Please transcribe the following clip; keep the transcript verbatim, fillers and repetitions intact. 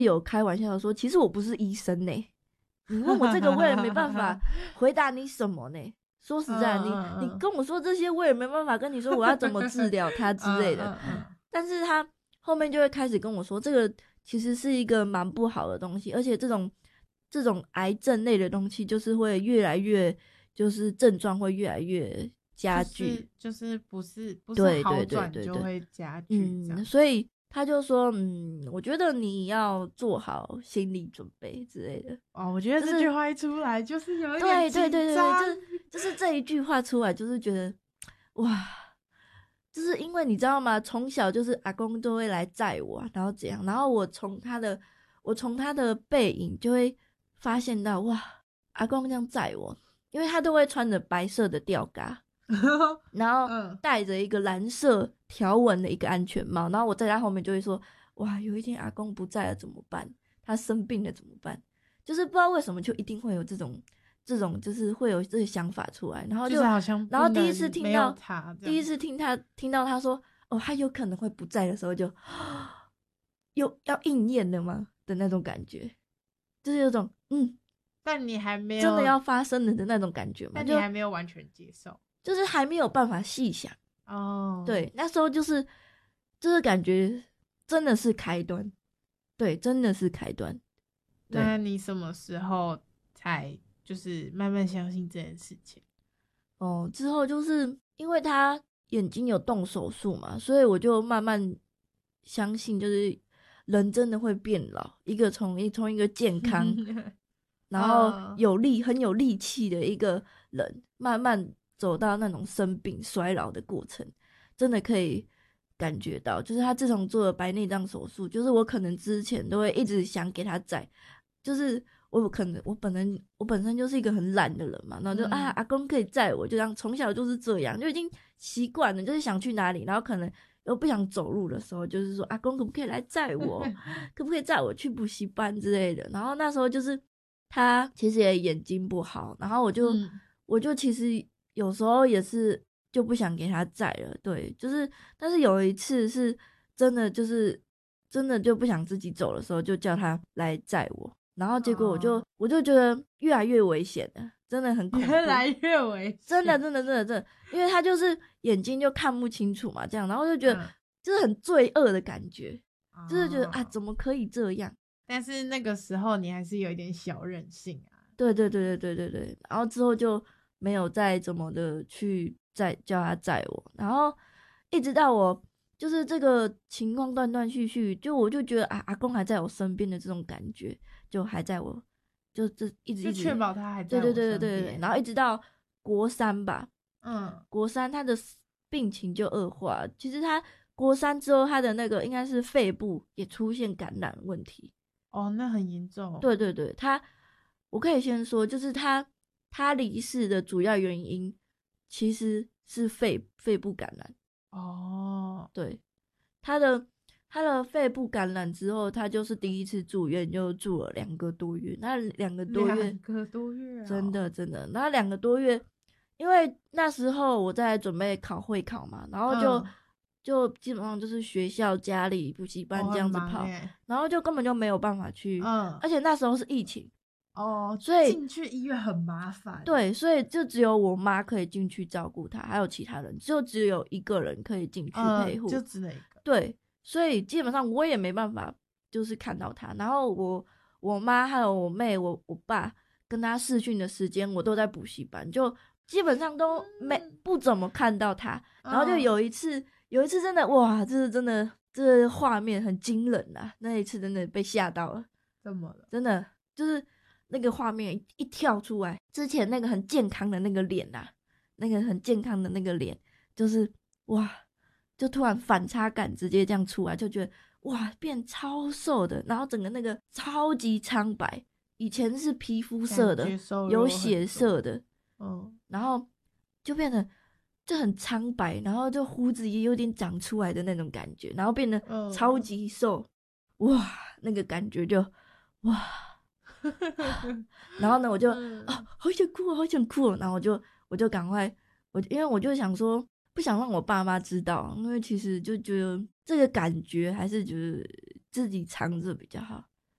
有开玩笑说，其实我不是医生呢、欸，你问我这个我也没办法回答你什么呢、欸。说实在，你你跟我说这些，我也没办法跟你说我要怎么治疗他之类的。但是他后面就会开始跟我说，这个其实是一个蛮不好的东西，而且这种这种癌症类的东西，就是会越来越，就是症状会越来越加剧， 就是、就是不是不是好转就会加剧这样。 嗯，所以他就说，嗯，我觉得你要做好心理准备之类的。 哦，我觉得这句话一出来就是有一点紧张， 对对对对对，就是就是这一句话出来，就是觉得哇，就是因为你知道吗？从小就是阿公都会来载我，然后怎样，然后我从他的我从他的背影就会发现到，哇，阿公这样载我，因为他都会穿着白色的吊嘎。然后戴着一个蓝色条纹的一个安全帽，然后我在他后面就会说，哇，有一天阿公不在了怎么办？他生病了怎么办？就是不知道为什么就一定会有这种这种就是会有这个想法出来，然后就、 就是、好像然后第一次听到他第一次听他听到他说，哦，他有可能会不在的时候就，又要应验了吗的那种感觉，就是有种嗯， 但你还没有真的要发生了的那种感觉嘛， 但你还没有完全接受。 就是还没有办法细想哦， oh. 对，那时候就是就是感觉真的是开端，对，真的是开端。 那你什么时候才就是慢慢相信这件事情？ 哦，之后就是因为他眼睛有动手术嘛，所以我就慢慢相信，就是人真的会变老，一个从一从一个健康然后有力很有力气的一个人，慢慢走到那种生病衰老的过程，真的可以感觉到，就是他自从做了白内障手术，就是我可能之前都会一直想给他载，就是我可能我本人我本身就是一个很懒的人嘛，然后就、嗯、啊阿公可以载我，就这样从小就是这样，就已经习惯了，就是想去哪里，然后可能又不想走路的时候，就是说阿公可不可以来载我，可不可以载我去补习班之类的。然后那时候就是他其实也眼睛不好，然后我就、嗯、我就其实有时候也是就不想给他载了，对，就是但是有一次是真的就是真的就不想自己走的时候，就叫他来载我，然后结果我就、哦、我就觉得越来越危险了，真的很恐怖， 越来越危险， 真的真的真的真的，因为他就是眼睛就看不清楚嘛，这样，然后就觉得、嗯、就是很罪恶的感觉、哦、就是觉得啊怎么可以这样， 但是那个时候你还是有一点小任性啊。 对对对对对对对，然后之后就没有再怎么的去再叫他载我，然后一直到我就是这个情况断断续续，就我就觉得啊阿公还在我身边的这种感觉，就还在我就这一直一直确保他还在我身边， 对对对对对，然后一直到国三吧， 嗯， 国三他的病情就恶化，其实他国三之后他的那个应该是肺部也出现感染问题。 哦，那很严重。 对对对，他我可以先说，就是他他离世的主要原因其实是肺肺部感染。 哦， 对，他的他的肺部感染之后，他就是第一次住院，就住了两个多月。那两个多月， 两个多月、哦， 真的真的，那两个多月，因为那时候我在准备考会考嘛，然后就、嗯、就基本上就是学校、家里、补习班这样子跑、哦，然后就根本就没有办法去，嗯，而且那时候是疫情。 哦， 所以进去医院很麻烦。 对，所以就只有我妈可以进去照顾她，还有其他人就只有一个人可以进去陪护、 呃，就只能一个。 对，所以基本上我也没办法就是看到她，然后我我妈还有我妹我我爸跟她视讯的时间我都在补习班，就基本上都没、嗯、不怎么看到她。然后就有一次、嗯、有一次真的哇，这是真的这画面很惊人啊，那一次真的被吓到了。 怎么了？ 真的就是那个画面一跳出来，之前那个很健康的那个脸啊，那个很健康的那个脸，就是哇，就突然反差感直接这样出来，就觉得哇变超瘦的，然后整个那个超级苍白，以前是皮肤色的，有血色的， 嗯， 然后就变得就很苍白，然后就胡子也有点长出来的那种感觉，然后变得超级瘦，嗯、哇，那个感觉就哇。然后呢我就、嗯、啊好想哭好想哭，然后我就我就赶快我因为我就想说不想让我爸妈知道，因为其实就觉得这个感觉还是觉得自己藏着比较好。